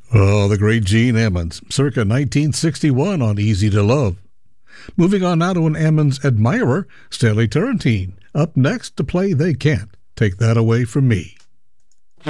Oh, the great Gene Ammons, circa 1961 on Easy to Love. Moving on now to an Ammons admirer, Stanley Turrentine, up next to play They Can't Take That Away From Me.